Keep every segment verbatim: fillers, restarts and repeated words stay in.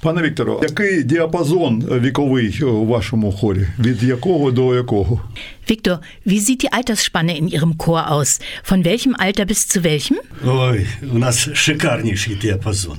Пане Вікторе, який діапазон віковий у вашому хорі? Від якого до якого? Viktor, wie sieht die Altersspanne in Ihrem Chor aus? Von welchem Alter bis zu welchem? Ой, у нас шикарніший діапазон.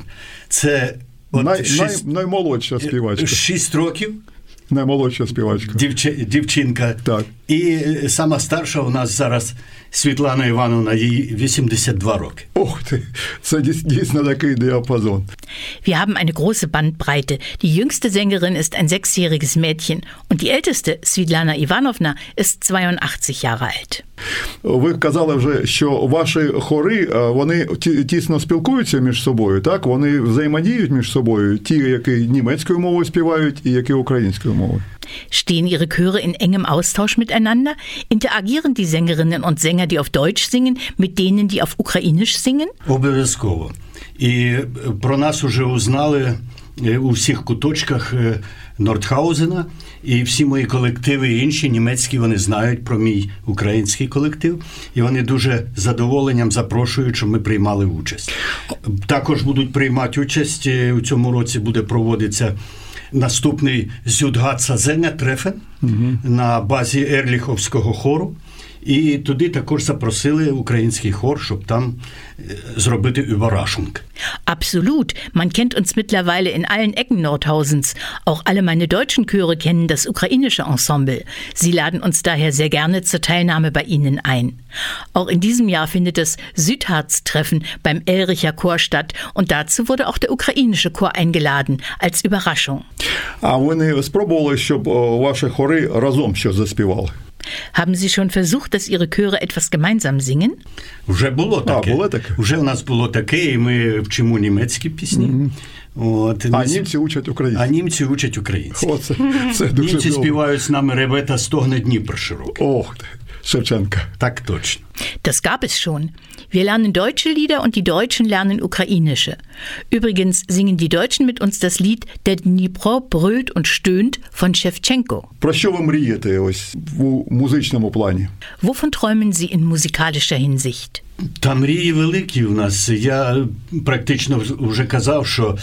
Це от Най, шість, най, наймолодша співачка. шість років. Наймолодша співачка. Дівчи, дівчинка. Так. І сама старша у нас зараз Світлана Івановна, їй вісімдесят два роки. Ох ти, це дійсно такий діапазон. Wir haben eine große Bandbreite. Die jüngste Sängerin ist ein sechsjähriges Mädchen und die älteste, Svitlana Ivanovna, ist zweiundachtzig Jahre alt. Ви казали вже, що ваші хори, вони тісно спілкуються між собою, так? Вони взаємодіють між собою, ті, які німецькою мовою співають і які українською мовою. Stehen Ihre Chöre in engem Austausch miteinander? Interagieren die Sängerinnen und Sänger, die auf Deutsch singen, mit denen, die auf Ukrainisch singen? Обов'язково. І про нас уже узнали у всіх куточках Нордхаузена, і всі мої колективи інші німецькі, вони знають про мій український колектив, і вони дуже з задоволенням запрошують, щоб ми приймали участь. Також будуть приймати участь, у цьому році буде проводитися наступний Зюдгатсазеня-трефен угу. на базі Ерліховського хору. І туди також запросили український хор, щоб там зробити Überraschung. Absolut. Man kennt uns mittlerweile in allen Ecken Nordhausens. Auch alle meine deutschen Chöre kennen das ukrainische Ensemble. Sie laden uns daher sehr gerne zur Teilnahme bei ihnen ein. Auch in diesem Jahr findet das Südharz-Treffen beim Elricher Chor statt und dazu wurde auch der ukrainische Chor eingeladen, als Überraschung. А ви не спробували, щоб ваші хори разом щось заспівали? Haben Sie schon versucht, dass Ihre Chöre etwas gemeinsam singen? Вже було таке. А, було таке? Вже у нас було таке, і ми вчимо німецькі пісні. Mm-hmm. От, а німці учать українську. А німці учать українську. О, це, це дуже німці добре. співають з нами «Ревета стогне Дніпр широкий». Ох, Шевченка. Так точно. Das gab es schon. Wir lernen deutsche Lieder und die Deutschen lernen ukrainische. Übrigens singen die Deutschen mit uns das Lied Der Dnipro brüllt und stöhnt von Schewtschenko. Про що ви мрієте ось у музичному плані? Wovon träumen Sie in musikalischer Hinsicht? Та мрії великі в нас. Я практично вже казав, що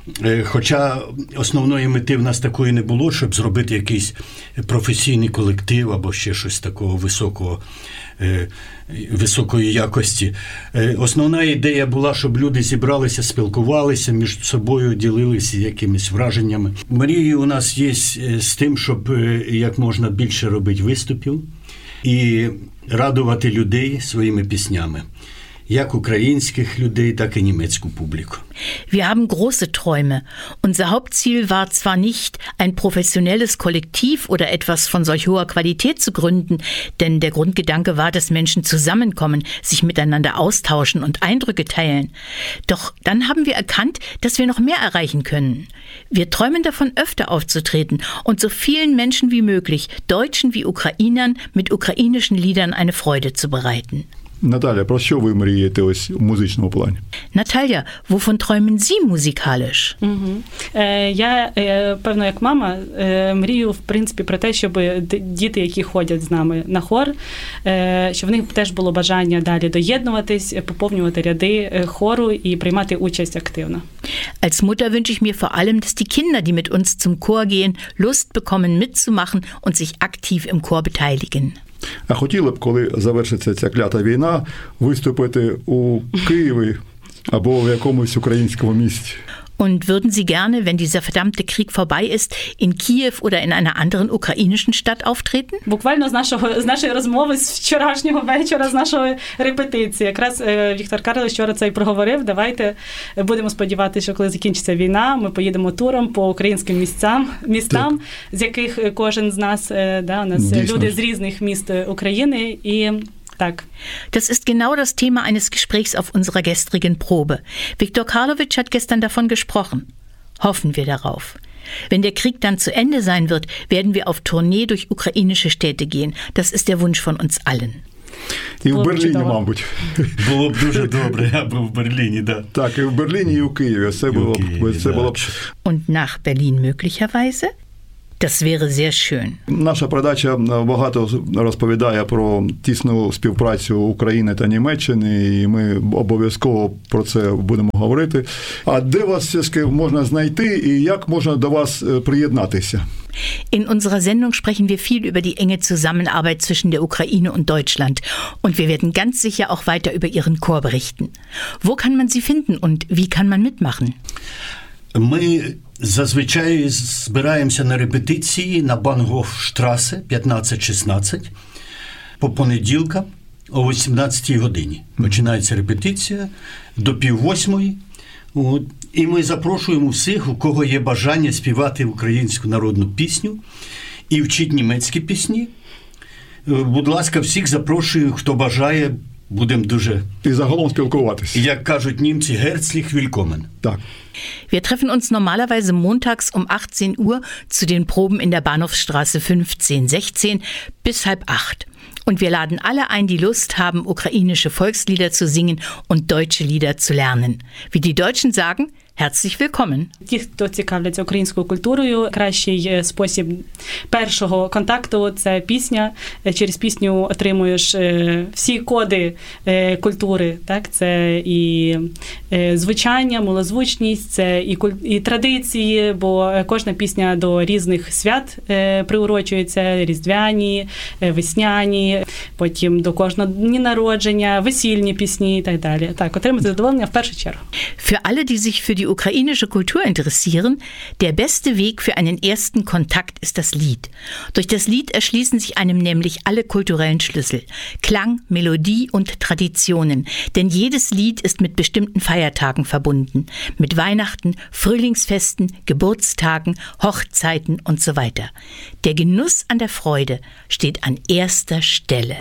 хоча основної мети в нас такої не було, щоб зробити якийсь професійний колектив або ще щось такого високого, високої якості. Основна ідея була, щоб люди зібралися, спілкувалися між собою, ділилися якимись враженнями. Мрії у нас є з тим, щоб як можна більше робити виступів і радувати людей своїми піснями. Як українських людей, так і німецьку публіку. Wir haben große Träume. Unser Hauptziel war zwar nicht, ein professionelles Kollektiv oder etwas von solch hoher Qualität zu gründen, denn der Grundgedanke war, dass Menschen zusammenkommen, sich miteinander austauschen und Eindrücke teilen. Doch dann haben wir erkannt, dass wir noch mehr erreichen können. Wir träumen davon, öfter aufzutreten und so vielen Menschen wie möglich, Deutschen wie Ukrainern, mit ukrainischen Liedern eine Freude zu bereiten. Наталя, про що ви мрієте ось у музичному плані? Natalia, wovon träumen Sie musikalisch? Угу. Е, я, е, певно, як мама, е, мрію, в принципі, про те, щоб діти, які ходять з нами на хор, е, щоб в них теж було бажання далі доєднуватись, поповнювати ряди хору і приймати участь активно. Als Mutter wünsche ich mir vor allem, dass die Kinder, die mit uns zum Chor gehen, Lust bekommen mitzumachen und sich aktiv im Chor beteiligen. А хотіли б, коли завершиться ця клята війна, виступити у Києві або в якомусь українському місті? Und würden Sie gerne, wenn dieser verdammte Krieg vorbei ist, in Kiew oder in einer anderen ukrainischen Stadt auftreten? Буквально з нашого з нашої розмови з вчорашнього вечора, з нашої репетиції. Якраз е, Віктор Карлович вчора це і проговорив. Давайте будемо сподіватися, що коли закінчиться війна, ми поїдемо туром по українським місцям, містам, так. з яких кожен з нас, е, да, у нас Дійсно. люди з різних міст України і Так. Das ist genau das Thema eines Gesprächs auf unserer gestrigen Probe. Viktor Karlowitsch hat gestern davon gesprochen. Hoffen wir darauf. Wenn der Krieg dann zu Ende sein wird, werden wir auf Tournee durch ukrainische Städte gehen. Das ist der Wunsch von uns allen. І в Берліні, мабуть. Було б дуже добре, я був в Берліні, да. Так, і в Берліні, і у Києві. Це було б. Це було б. Und nach Berlin möglicherweise? Das wäre sehr schön. Наша передача багато розповідає про тісну співпрацю України та Німеччини, і ми обов'язково про це будемо говорити. А де вас все-таки можна знайти і як можна до вас приєднатися? In unserer Sendung sprechen wir viel über die enge Zusammenarbeit zwischen der Ukraine und Deutschland. Und wir werden ganz sicher auch weiter über Ihren Chor berichten. Wo kann man Sie finden und wie kann man mitmachen? Ми зазвичай збираємося на репетиції на Бангофштрасе п'ятнадцять шістнадцять по понеділкам о вісімнадцятій годині. Починається репетиція до пів восьмої. От. І ми запрошуємо всіх, у кого є бажання співати українську народну пісню і вчити німецькі пісні. Будь ласка, всіх запрошую, хто бажає, будемо дуже... І загалом спілкуватися. Як кажуть німці, herzlich willkommen. Так. Wir treffen uns normalerweise montags um achtzehn Uhr zu den Proben in der Bahnhofsstraße fünfzehn sechzehn bis halb acht. Und wir laden alle ein, die Lust haben, ukrainische Volkslieder zu singen und deutsche Lieder zu lernen. Wie die Deutschen sagen, herzlich willkommen. Ті, хто цікавляться українською культурою, кращий спосіб першого контакту – це пісня. Через пісню отримуєш всі коди культури. Так? Це і звучання, милозвучність, це і, куль... і традиції, бо кожна пісня до різних свят приурочується, різдвяні, весняні, потім до кожного дні народження, весільні пісні і так далі. Так, отримати задоволення в першу чергу. Für alle, die sich für die ukrainische Kultur interessieren, der beste Weg für einen ersten Kontakt ist das Lied. Durch das Lied erschließen sich einem nämlich alle kulturellen Schlüssel. Klang, Melodie und Traditionen. Denn jedes Lied ist mit bestimmten Feiertagen verbunden. Mit Weihnachten, Frühlingsfesten, Geburtstagen, Hochzeiten und so weiter. Der Genuss an der Freude steht an erster Stelle.